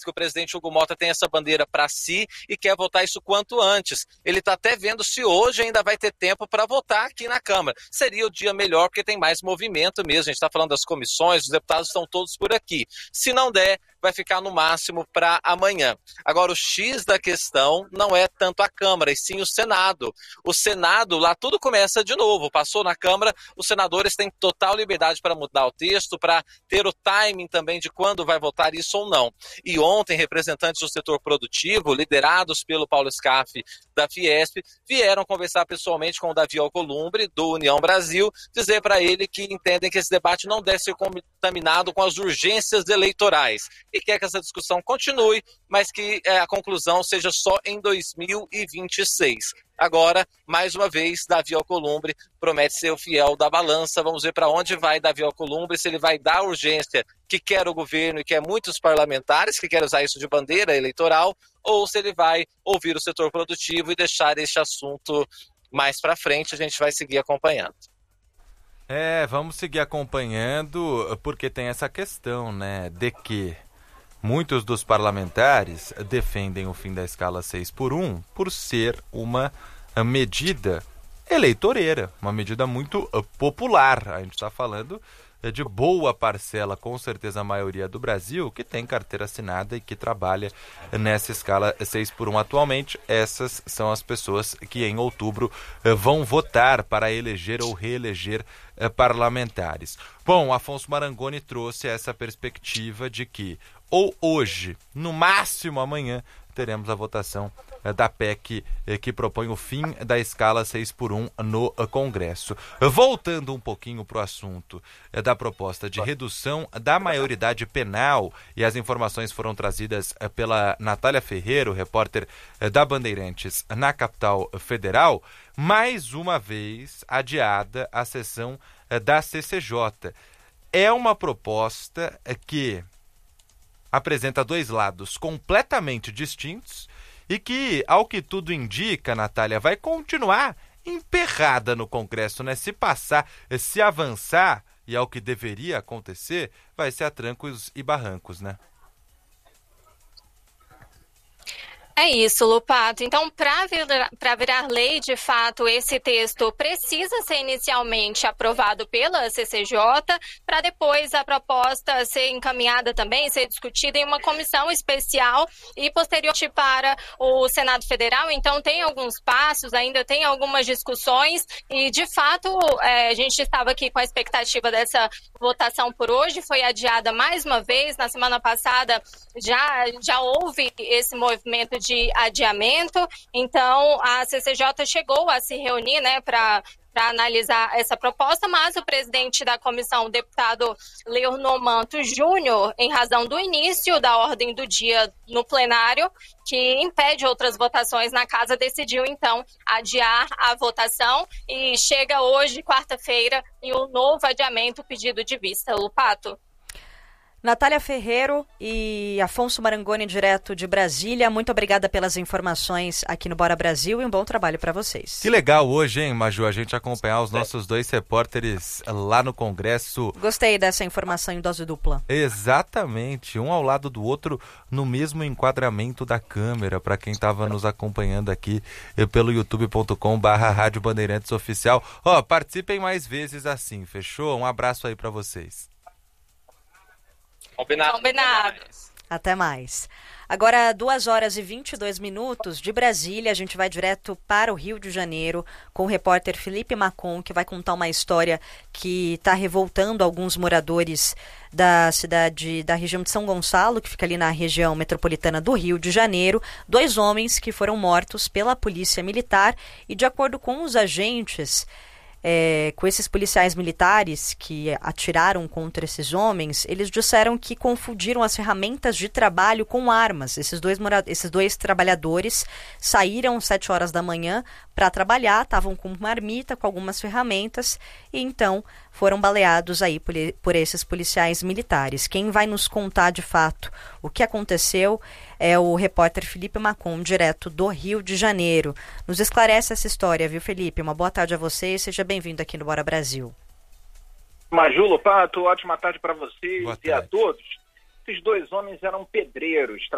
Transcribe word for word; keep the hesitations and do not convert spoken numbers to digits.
que o presidente Hugo Mota tem essa bandeira para si e quer votar isso quanto antes. Ele está até vendo se hoje ainda vai ter tempo para votar aqui na Câmara. Seria o dia melhor porque tem mais movimento mesmo. A gente está falando das comissões, os deputados estão todos por aqui. Se não der, vai ficar no máximo para amanhã. Agora, o X da questão não é tanto a Câmara, e sim o Senado. O Senado, lá tudo começa de novo. Passou na Câmara, os senadores têm total liberdade para mudar o texto, para ter o timing também de quando vai votar isso ou não. E ontem, representantes do setor produtivo, liderados pelo Paulo Scaff da Fiesp, vieram conversar pessoalmente com o Davi Alcolumbre, do União Brasil, dizer para ele que entendem que esse debate não deve ser contaminado com as urgências eleitorais e quer que essa discussão continue, mas que é, a conclusão seja só em dois mil e vinte e seis. Agora, mais uma vez, Davi Alcolumbre promete ser o fiel da balança. Vamos ver para onde vai Davi Alcolumbre, se ele vai dar a urgência que quer o governo e quer muitos parlamentares, que querem usar isso de bandeira eleitoral, ou se ele vai ouvir o setor produtivo e deixar este assunto mais para frente. A gente vai seguir acompanhando. É, vamos seguir acompanhando, porque tem essa questão, né, de que muitos dos parlamentares defendem o fim da escala seis por um por ser uma medida eleitoreira, uma medida muito popular. A gente está falando de boa parcela, com certeza a maioria do Brasil, que tem carteira assinada e que trabalha nessa escala seis por um atualmente. Essas são as pessoas que em outubro vão votar para eleger ou reeleger parlamentares. Bom, Afonso Marangoni trouxe essa perspectiva de que ou hoje, no máximo amanhã, teremos a votação da P E C que propõe o fim da escala seis por um no Congresso. Voltando um pouquinho para o assunto da proposta de redução da maioridade penal, e as informações foram trazidas pela Natália Ferreira, repórter da Bandeirantes na capital federal, mais uma vez adiada a sessão da C C J. É uma proposta que apresenta dois lados completamente distintos e que, ao que tudo indica, Natália, vai continuar emperrada no Congresso, né? Se passar, se avançar, e ao que deveria acontecer, vai ser a trancos e barrancos, né? É isso, Lupato. Então, para virar, para virar lei, de fato, esse texto precisa ser inicialmente aprovado pela C C J, para depois a proposta ser encaminhada também, ser discutida em uma comissão especial e posteriormente para o Senado Federal. Então, tem alguns passos, ainda tem algumas discussões e, de fato, é, a gente estava aqui com a expectativa dessa votação por hoje, foi adiada mais uma vez. Na semana passada já, já houve esse movimento de de adiamento, então a C C J chegou a se reunir, né, para para analisar essa proposta, mas o presidente da comissão, o deputado Leonor Manto Júnior, em razão do início da ordem do dia no plenário, que impede outras votações na casa, decidiu então adiar a votação e chega hoje, quarta-feira, em um novo adiamento pedido de vista. Lupato. Natália Ferreiro e Afonso Marangoni, direto de Brasília, muito obrigada pelas informações aqui no Bora Brasil e um bom trabalho para vocês. Que legal hoje, hein, Maju, a gente acompanhar os nossos dois repórteres lá no Congresso. Gostei dessa informação em dose dupla. Exatamente, um ao lado do outro no mesmo enquadramento da câmera, para quem estava nos acompanhando aqui pelo youtube ponto com barra Rádio Bandeirantes Oficial. Ó, participem mais vezes assim, fechou? Um abraço aí para vocês. Combinado. Combinado. Até mais. Agora, duas horas e vinte e dois minutos de Brasília, a gente vai direto para o Rio de Janeiro com o repórter Felipe Macon, que vai contar uma história que está revoltando alguns moradores da cidade, da região de São Gonçalo, que fica ali na região metropolitana do Rio de Janeiro. Dois homens que foram mortos pela polícia militar e, de acordo com os agentes, É, com esses policiais militares que atiraram contra esses homens, eles disseram que confundiram as ferramentas de trabalho com armas. Esses dois, mora- esses dois trabalhadores saíram às sete horas da manhã para trabalhar, estavam com marmita, com algumas ferramentas, e então foram baleados aí por, por esses policiais militares. Quem vai nos contar de fato o que aconteceu é o repórter Felipe Macon, direto do Rio de Janeiro. Nos esclarece essa história, viu, Felipe? Uma boa tarde a você e seja bem-vindo aqui no Bora Brasil. Maju, Lupato, ótima tarde para vocês Boa e a tarde. todos. Esses dois homens eram pedreiros,